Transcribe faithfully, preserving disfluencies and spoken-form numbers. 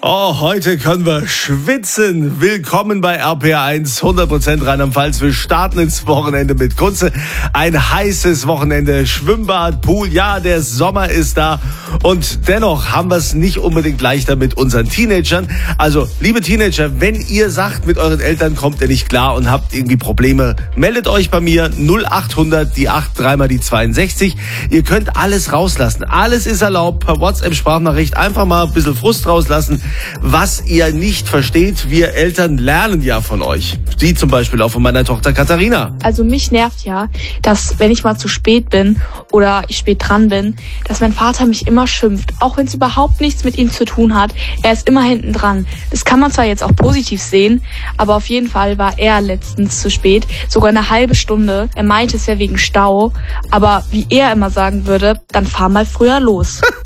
Oh, heute können wir schwitzen. Willkommen bei R P R eins, hundert Prozent Rheinland-Pfalz. Wir starten ins Wochenende mit Kunze. Ein heißes Wochenende, Schwimmbad, Pool. Ja, der Sommer ist da. Und dennoch haben wir es nicht unbedingt leichter mit unseren Teenagern. Also, liebe Teenager, wenn ihr sagt, mit euren Eltern kommt ihr nicht klar und habt irgendwie Probleme, meldet euch bei mir null achthundert, die acht, dreimal die zweiundsechzig. Ihr könnt alles rauslassen. Alles ist erlaubt. Per WhatsApp-Sprachnachricht einfach mal ein bisschen Frust rauslassen, was ihr nicht versteht. Wir Eltern lernen ja von euch. Sie zum Beispiel auch von meiner Tochter Katharina. Also mich nervt ja, dass wenn ich mal zu spät bin oder ich spät dran bin, dass mein Vater mich immer schimpft, auch wenn es überhaupt nichts mit ihm zu tun hat. Er ist immer hinten dran. Das kann man zwar jetzt auch positiv sehen, aber auf jeden Fall war er letztens zu spät, sogar eine halbe Stunde. Er meinte, es wäre wegen Stau, aber wie er immer sagen würde, dann fahr mal früher los.